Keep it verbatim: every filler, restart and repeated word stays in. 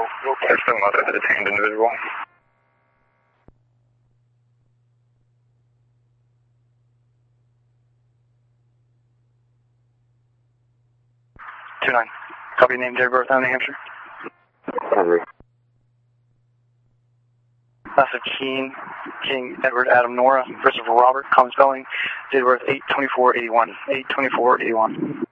There's still not a detained individual. two nine. Copy name, date of birth, New Hampshire. Henry. Last of King, King Edward Adam Nora, Christopher Robert, common spelling, date of birth eight twenty-four eighty-one. eight twenty-four eighty-one.